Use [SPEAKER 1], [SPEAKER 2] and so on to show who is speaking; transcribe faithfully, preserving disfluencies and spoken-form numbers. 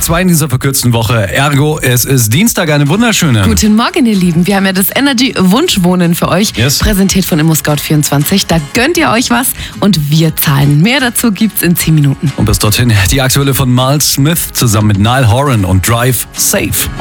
[SPEAKER 1] Tag zwei in dieser verkürzten Woche. Ergo, es ist Dienstag, eine wunderschöne.
[SPEAKER 2] Guten Morgen, ihr Lieben. Wir haben ja das Energy Wunschwohnen für euch.
[SPEAKER 1] Yes.
[SPEAKER 2] Präsentiert von ImmoScout vierundzwanzig. Da gönnt ihr euch was und wir zahlen. Mehr dazu gibt's in zehn Minuten.
[SPEAKER 1] Und bis dorthin die aktuelle von Miles Smith zusammen mit Niall Horan und Drive Safe.